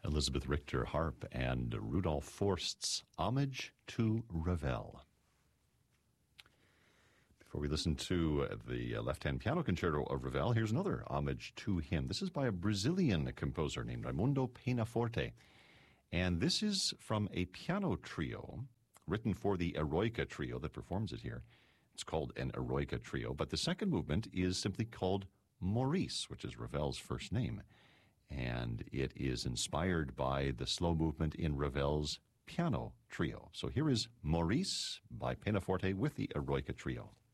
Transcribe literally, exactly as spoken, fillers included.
Elizabeth Richter harp and Rudolf Forst's Homage to Ravel. Before we listen to the left-hand piano concerto of Ravel, here's another homage to him. This is by a Brazilian composer named Raimundo Penaforte. And this is from a piano trio written for the Eroica Trio that performs it here. It's called an Eroica Trio, but the second movement is simply called Maurice, which is Ravel's first name. And it is inspired by the slow movement in Ravel's piano trio. So here is Maurice by Penaforte with the Eroica Trio.